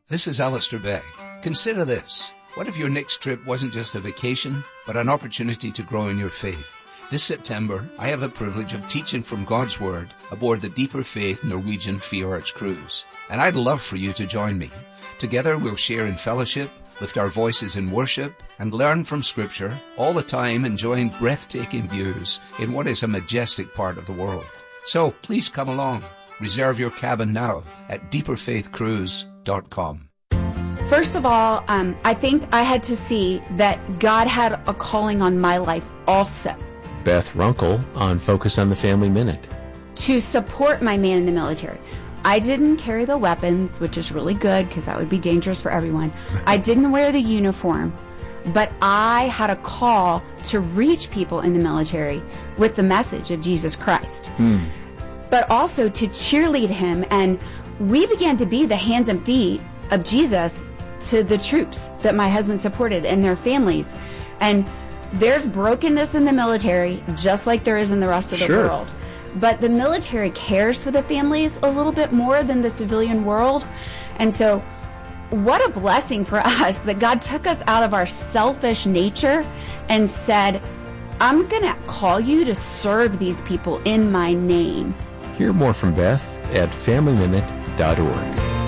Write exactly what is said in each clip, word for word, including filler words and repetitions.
This is Alistair Begg. Consider this. What if your next trip wasn't just a vacation, but an opportunity to grow in your faith? This September, I have the privilege of teaching from God's Word aboard the Deeper Faith Norwegian Fjords cruise. And I'd love for you to join me. Together we'll share in fellowship, lift our voices in worship, and learn from Scripture, all the time enjoying breathtaking views in what is a majestic part of the world. So please come along. Reserve your cabin now at deeper faith cruise dot com. First of all, um, I think I had to see that God had a calling on my life also. Beth Runkle on Focus on the Family Minute. To support my man in the military. I didn't carry the weapons, which is really good because that would be dangerous for everyone. I didn't wear the uniform, but I had a call to reach people in the military with the message of Jesus Christ. Hmm. But also to cheerlead him, and we began to be the hands and feet of Jesus to the troops that my husband supported and their families. And there's brokenness in the military, just like there is in the rest of the sure. world. But the military cares for the families a little bit more than the civilian world. And so what a blessing for us that God took us out of our selfish nature and said, I'm going to call you to serve these people in my name. Hear more from Beth at family minute dot org.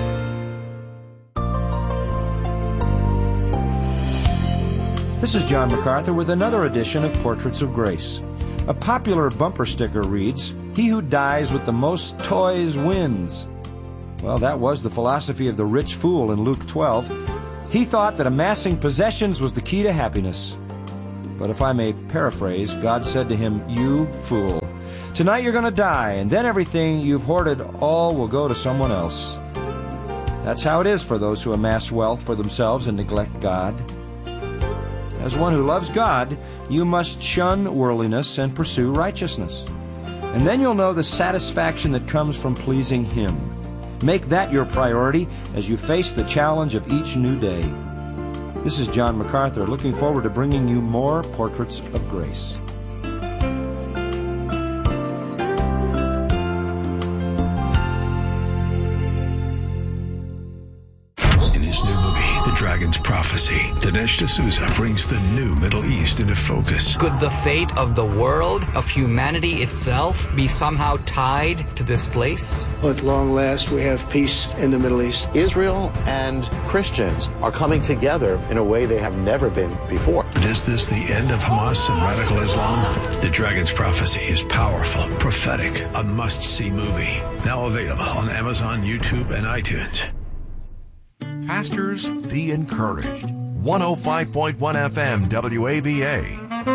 This is John MacArthur with another edition of Portraits of Grace. A popular bumper sticker reads, "He who dies with the most toys wins." Well, that was the philosophy of the rich fool in Luke twelve. He thought that amassing possessions was the key to happiness. But if I may paraphrase, God said to him, "You fool, tonight you're going to die, and then everything you've hoarded all will go to someone else." That's how it is for those who amass wealth for themselves and neglect God. As one who loves God, you must shun worldliness and pursue righteousness. And then you'll know the satisfaction that comes from pleasing Him. Make that your priority as you face the challenge of each new day. This is John MacArthur, looking forward to bringing you more Portraits of Grace. Dragon's Prophecy, Dinesh D'Souza brings the new Middle East into focus. Could the fate of the world, of humanity itself, be somehow tied to this place? At long last, we have peace in the Middle East. Israel and Christians are coming together in a way they have never been before. But is this the end of Hamas and radical Islam? The Dragon's Prophecy is powerful, prophetic, a must-see movie. Now available on Amazon, YouTube, and iTunes. Pastors, be encouraged. one oh five point one F M W A V A.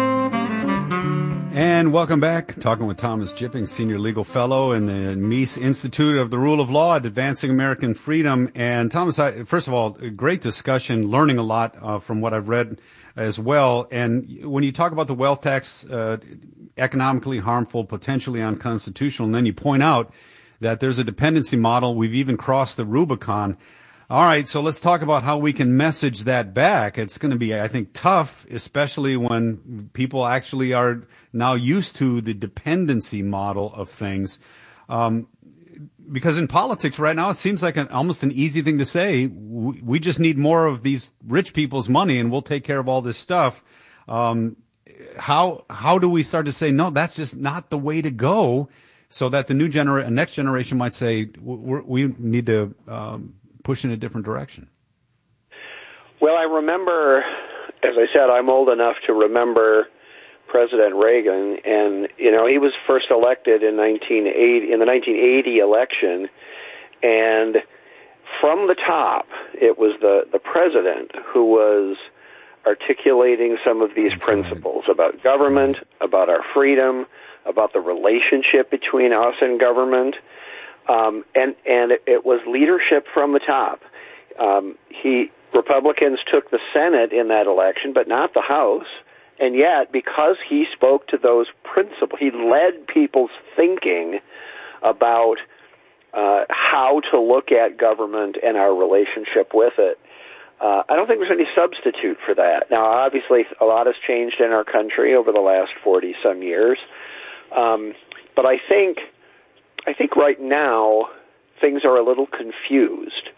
And welcome back. Talking with Thomas Jipping, Senior Legal Fellow in the Meese Institute of the Rule of Law at Advancing American Freedom. And Thomas, I, first of all, a great discussion, learning a lot uh, from what I've read as well. And when you talk about the wealth tax, uh, economically harmful, potentially unconstitutional, and then you point out that there's a dependency model. We've even crossed the Rubicon. All right, so let's talk about how we can message that back. It's going to be, I think, tough, especially when people actually are now used to the dependency model of things. Um, because in politics right now, it seems like an, almost an easy thing to say. We, we just need more of these rich people's money and we'll take care of all this stuff. Um, how how do we start to say, no, that's just not the way to go, so that the new genera- next generation might say, we're, we need to um, push in a different direction? Well, I remember, as I said, I'm old enough to remember President Reagan, and you know he was first elected in nineteen eighty in the nineteen eighty election, and from the top, it was the the president who was articulating some of these That's principles right. about government, about our freedom, about the relationship between us and government, um, and and it was leadership from the top. Um, he Republicans took the Senate in that election, but not the House. And yet, because he spoke to those principles, he led people's thinking about uh, how to look at government and our relationship with it. Uh, I don't think there's any substitute for that. Now, obviously, a lot has changed in our country over the last forty-some years. Um, but I think, I think right now, things are a little confused.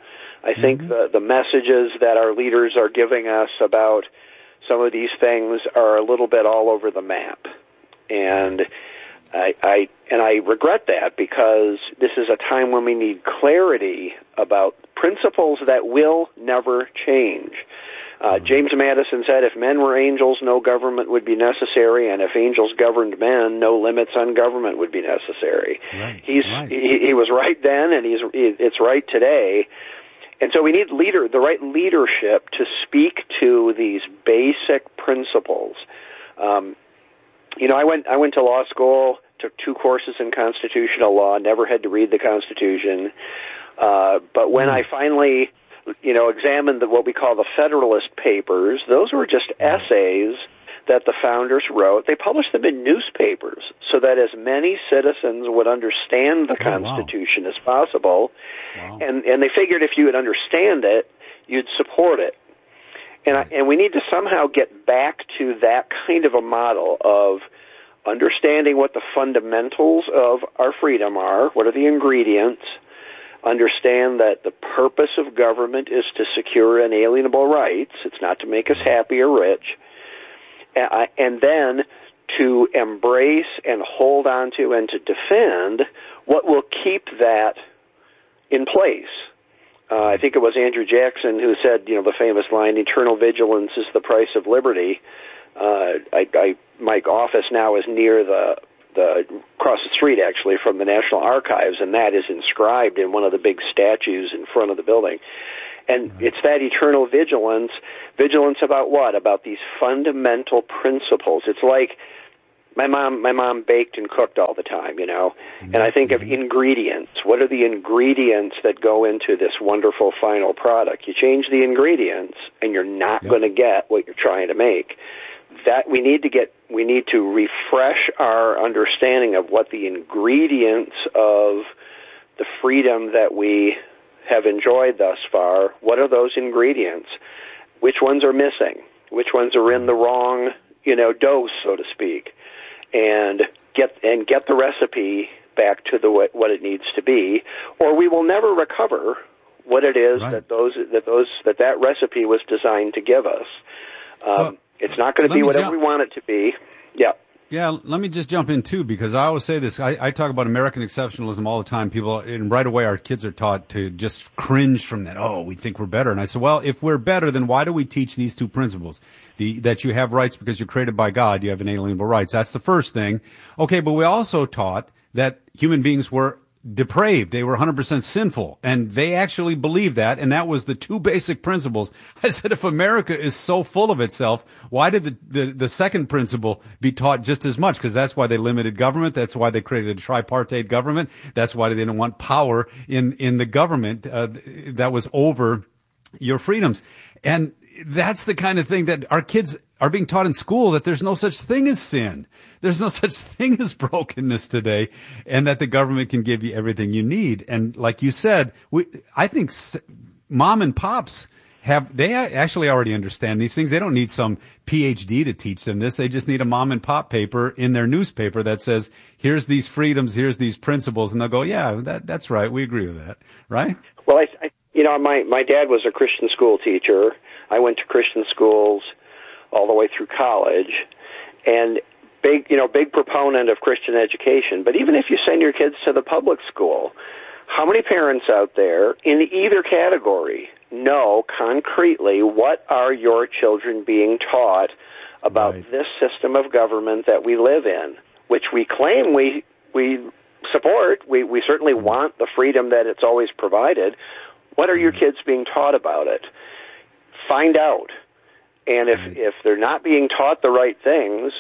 I think mm-hmm. the, the messages that our leaders are giving us about some of these things are a little bit all over the map. And I, I and I regret that, because this is a time when we need clarity about principles that will never change. Uh, James Madison said, if men were angels, no government would be necessary, and if angels governed men, no limits on government would be necessary. Right, He's right. He, he was right then, and he's it's right today. And so we need leader, the right leadership to speak to these basic principles. Um, you know, I went I went to law school, took two courses in constitutional law, never had to read the Constitution. Uh, but when mm. I finally, you know, examined the, what we call the Federalist Papers, those were just essays that the founders wrote. They published them in newspapers so that as many citizens would understand the oh, Constitution wow. as possible. Wow. And and they figured if you would understand it, you'd support it. And I, and we need to somehow get back to that kind of a model of understanding what the fundamentals of our freedom are, what are the ingredients, understand that the purpose of government is to secure inalienable rights. It's not to make us happy or rich. And then to embrace and hold on to and to defend what will keep that in place. Uh, I think it was Andrew Jackson who said, you know, the famous line, eternal vigilance is the price of liberty. Uh, I, I, my office now is near the, the, across the street actually from the National Archives, and that is inscribed in one of the big statues in front of the building. And it's that eternal vigilance. Vigilance about what? About these fundamental principles. It's like my mom, my mom baked and cooked all the time, you know, and I think of ingredients. What are the ingredients that go into this wonderful final product? You change the ingredients and you're not yep. going to get what you're trying to make. That we need to get, we need to refresh our understanding of what the ingredients of the freedom that we have enjoyed thus far. What are those ingredients? Which ones are missing? Which ones are in the wrong, you know, dose, so to speak? And get and get the recipe back to the what it needs to be, or we will never recover what it is right. that those that those that that recipe was designed to give us. Um, well, it's not going to be whatever jump. we want it to be. Yeah. Yeah, let me just jump in, too, because I always say this. I, I talk about American exceptionalism all the time. People, and right away our kids are taught to just cringe from that. Oh, we think we're better. And I say, well, if we're better, then why do we teach these two principles? The, that you have rights because you're created by God, you have inalienable rights. That's the first thing. Okay, but we also taught that human beings were depraved. They were one hundred percent sinful, and they actually believed that, and that was the two basic principles. I said, if America is so full of itself, why did the, the, the second principle be taught just as much? Because that's why they limited government. That's why they created a tripartite government. That's why they didn't want power in, in the government uh, that was over your freedoms. And that's the kind of thing that our kids are being taught in school, that there's no such thing as sin. There's no such thing as brokenness today, and that the government can give you everything you need. And like you said, we, I think mom and pops have, they actually already understand these things. They don't need some P H D to teach them this. They just need a mom and pop paper in their newspaper that says, here's these freedoms, here's these principles. And they'll go, yeah, that, that's right. We agree with that. Right? Well, I, I you know, my, my dad was a Christian school teacher. I went to Christian schools all the way through college, and big, you know, big proponent of Christian education. But even if you send your kids to the public school, how many parents out there in either category know concretely what are your children being taught about right. this system of government that we live in, which we claim we we support. We we certainly want the freedom that it's always provided. What are your kids being taught about it? Find out. And if, right. if they're not being taught the right things,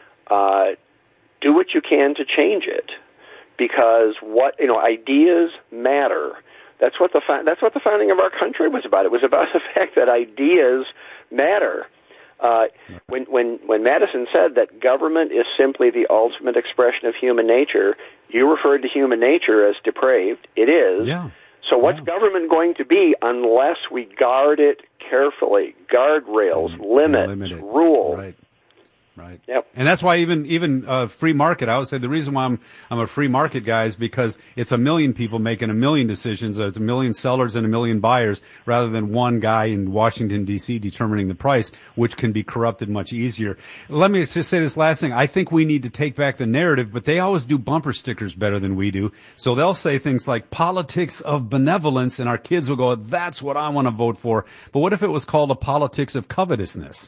uh, do what you can to change it. Because what, you know, ideas matter. That's what the that's what the founding of our country was about. It was about the fact that ideas matter. Uh, when when when Madison said that government is simply the ultimate expression of human nature, you referred to human nature as depraved. It is. Yeah. So what's yeah. government going to be unless we guard it carefully? Guardrails, limits, Limited. rules. Right. Right. Yep. And that's why even even uh, free market, I would say the reason why I'm I'm a free market guy is because it's a million people making a million decisions. It's a million sellers and a million buyers rather than one guy in Washington, D C determining the price, which can be corrupted much easier. Let me just say this last thing. I think we need to take back the narrative, but they always do bumper stickers better than we do. So they'll say things like politics of benevolence, and our kids will go, that's what I want to vote for. But what if it was called a politics of covetousness?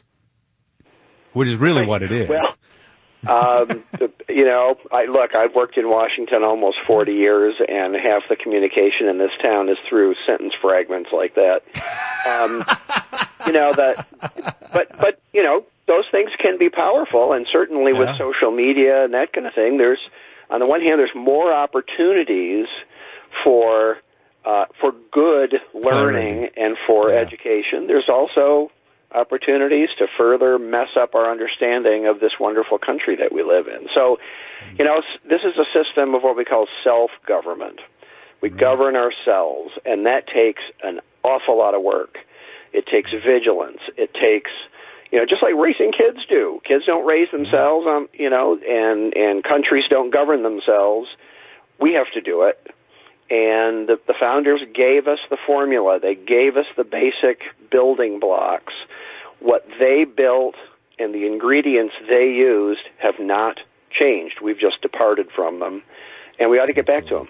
Which is really what it is. Well, um, you know, I look, I've worked in Washington almost forty years, and half the communication in this town is through sentence fragments like that. Um, you know, that, but, but, you know, those things can be powerful, and certainly yeah. with social media and that kind of thing, there's, on the one hand, there's more opportunities for, uh, for good learning and for yeah. education. There's also opportunities to further mess up our understanding of this wonderful country that we live in. So, you know, this is a system of what we call self-government. We mm-hmm. govern ourselves, and that takes an awful lot of work. It takes vigilance. It takes, you know, just like raising kids do. Kids don't raise themselves, um, you know, and, and countries don't govern themselves. We have to do it. And the, the founders gave us the formula. They gave us the basic building blocks. What they built and the ingredients they used have not changed. We've just departed from them, and we ought to get back to them.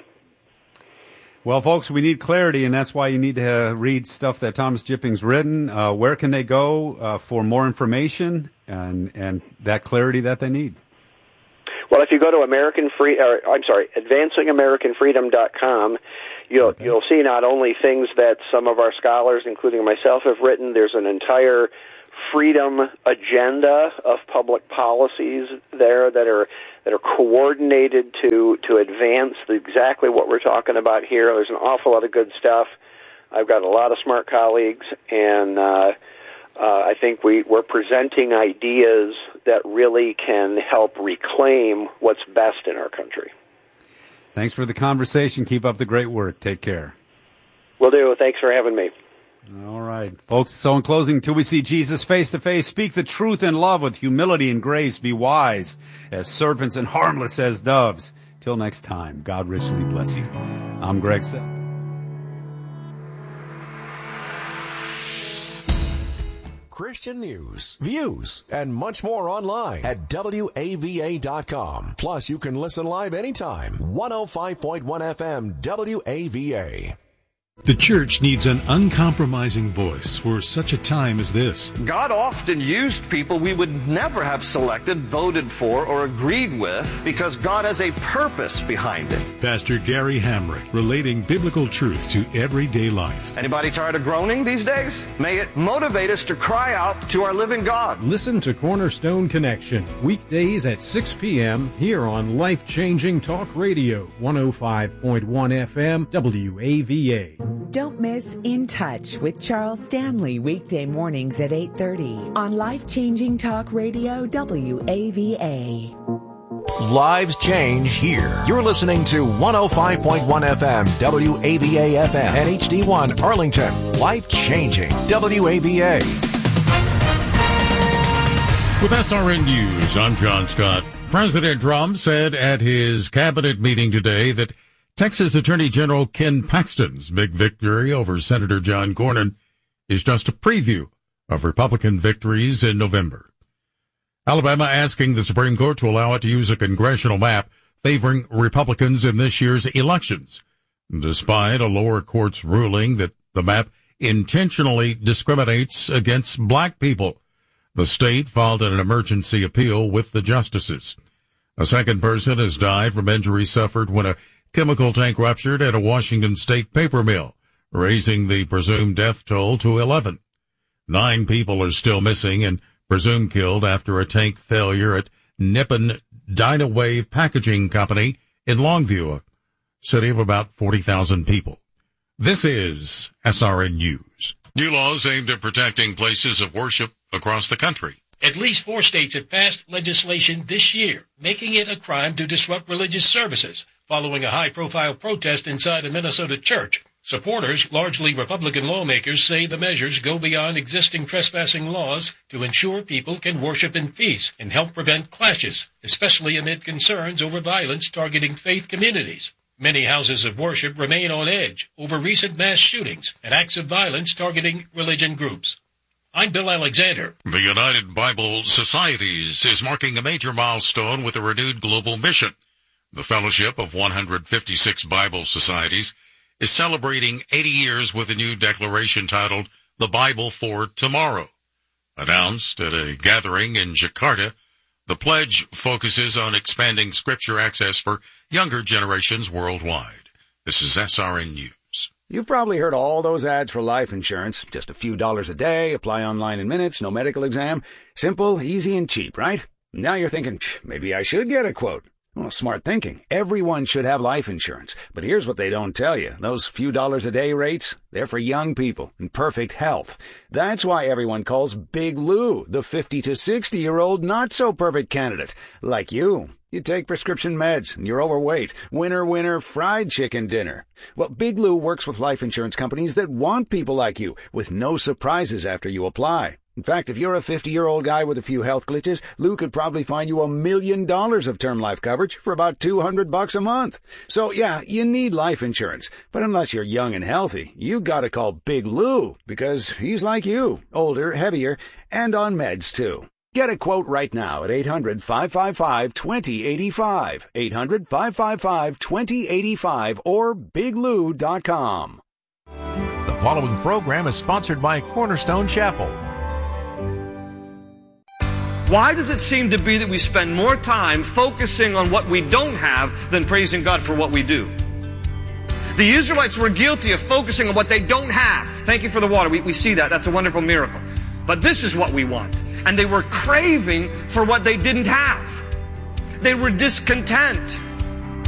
Well, folks, we need clarity, and that's why you need to uh, read stuff that Thomas Jipping's written. Uh, where can they go uh, for more information and, and that clarity that they need? Well, if you go to American Free, or, I'm sorry, advancing american freedom dot com, you'll okay. you'll see not only things that some of our scholars, including myself, have written. There's an entire freedom agenda of public policies there that are that are coordinated to to advance the, exactly what we're talking about here. There's an awful lot of good stuff. I've got a lot of smart colleagues, and uh, uh, I think we, we're presenting ideas that really can help reclaim what's best in our country. Thanks for the conversation. Keep up the great work. Take care. Will do. Thanks for having me. All right, folks. So in closing, till we see Jesus face to face, speak the truth in love with humility and grace. Be wise as serpents and harmless as doves. Till next time, God richly bless you. I'm Greg Sett. Christian news, views, and much more online at W A V A dot com. Plus, you can listen live anytime. one oh five point one F M W A V A. The church needs an uncompromising voice for such a time as this. God often used people we would never have selected, voted for, or agreed with because God has a purpose behind it. Pastor Gary Hamrick, relating biblical truth to everyday life. Anybody tired of groaning these days? May it motivate us to cry out to our living God. Listen to Cornerstone Connection, weekdays at six p.m. here on Life Changing Talk Radio, one oh five point one F M W A V A. Don't miss In Touch with Charles Stanley weekday mornings at eight thirty on Life Changing Talk Radio W A V A. Lives change here. You're listening to one oh five point one F M W A V A F M and H D one Arlington. Life changing W A V A. With S R N News, I'm John Scott. President Trump said at his cabinet meeting today that Texas Attorney General Ken Paxton's big victory over Senator John Cornyn is just a preview of Republican victories in November. Alabama asking the Supreme Court to allow it to use a congressional map favoring Republicans in this year's elections, despite a lower court's ruling that the map intentionally discriminates against black people. The state filed an emergency appeal with the justices. A second person has died from injuries suffered when a chemical tank ruptured at a Washington state paper mill, raising the presumed death toll to eleven. Nine people are still missing and presumed killed after a tank failure at Nippon Dynawave Packaging Company in Longview, a city of about forty thousand people. This is S R N News. New laws aimed at protecting places of worship across the country. At least four states have passed legislation this year, making it a crime to disrupt religious services, following a high-profile protest inside a Minnesota church. Supporters, largely Republican lawmakers, say the measures go beyond existing trespassing laws to ensure people can worship in peace and help prevent clashes, especially amid concerns over violence targeting faith communities. Many houses of worship remain on edge over recent mass shootings and acts of violence targeting religion groups. I'm Bill Alexander. The United Bible Societies is marking a major milestone with a renewed global mission. The Fellowship of one hundred fifty-six Bible Societies is celebrating eighty years with a new declaration titled The Bible for Tomorrow. Announced at a gathering in Jakarta, the pledge focuses on expanding scripture access for younger generations worldwide. This is S R N News. You've probably heard all those ads for life insurance. Just a few dollars a day, apply online in minutes, no medical exam. Simple, easy, and cheap, right? Now you're thinking, maybe I should get a quote. Well, smart thinking. Everyone should have life insurance. But here's what they don't tell you. Those few dollars a day rates, they're for young people in perfect health. That's why everyone calls Big Lou the fifty to sixty-year-old not-so-perfect candidate. Like you. You take prescription meds, and you're overweight. Winner, winner, fried chicken dinner. Well, Big Lou works with life insurance companies that want people like you, with no surprises after you apply. In fact, if you're a fifty-year-old guy with a few health glitches, Lou could probably find you a million dollars of term life coverage for about two hundred bucks a month. So, yeah, you need life insurance. But unless you're young and healthy, you gotta call Big Lou, because he's like you, older, heavier, and on meds, too. Get a quote right now at eight hundred, five five five, two zero eight five, eight hundred, five five five, two zero eight five, or big lou dot com. The following program is sponsored by Cornerstone Chapel. Why does it seem to be that we spend more time focusing on what we don't have than praising God for what we do? The Israelites were guilty of focusing on what they don't have. Thank you for the water. We, we see that. That's a wonderful miracle. But this is what we want. And they were craving for what they didn't have. They were discontent.